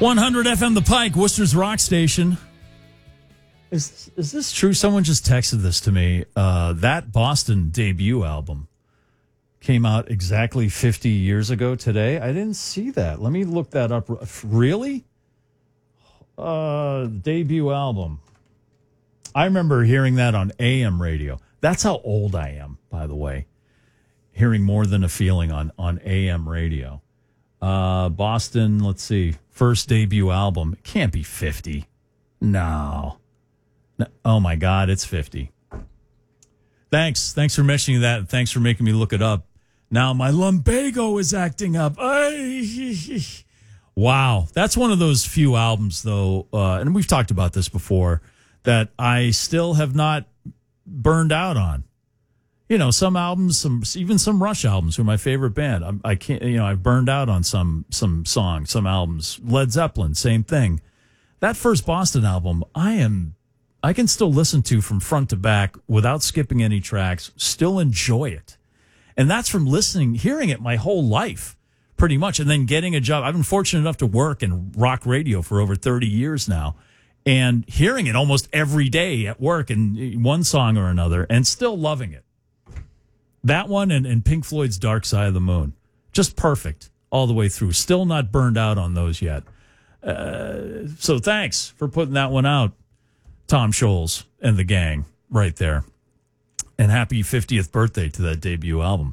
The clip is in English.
100 FM The Pike, Worcester's rock station. Is this true? Someone just texted this to me. That Boston debut album came out exactly 50 years ago today. I didn't see that. Let me look that up. Really? Debut album. I remember hearing that on AM radio. That's how old I am, by the way. Hearing More Than a Feeling on AM radio. Boston, let's see. First debut album. It can't be 50. No. Oh, my God, it's 50. Thanks for mentioning that. Thanks for making me look it up. Now my lumbago is acting up. Wow. That's one of those few albums, though, and we've talked about this before, that I still have not burned out on. You know, some albums, even some Rush albums, who are my favorite band. I can't, I've burned out on some songs, some albums. Led Zeppelin, same thing. That first Boston album, I can still listen to from front to back without skipping any tracks, still enjoy it. And that's from hearing it my whole life, pretty much, and then getting a job. I've been fortunate enough to work in rock radio for over 30 years now, and hearing it almost every day at work in one song or another, and still loving it. That one and Pink Floyd's Dark Side of the Moon, just perfect all the way through. Still not burned out on those yet. So thanks for putting that one out, Tom Scholes and the gang right there. And happy 50th birthday to that debut album.